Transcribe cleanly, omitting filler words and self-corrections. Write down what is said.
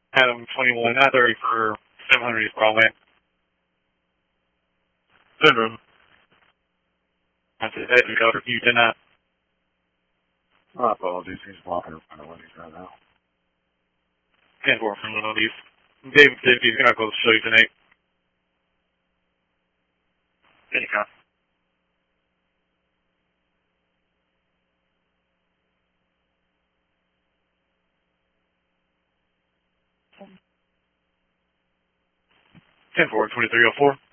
Adam 21, 930 for 700 East Broadway. Syndrome. That's it. That's your cover. You 10-9. My apologies. He's walking in front of Wendy's right now. 10-4 from Wendy's. David 50 is going to go show you tonight. Anytime. Ten 4, 2304.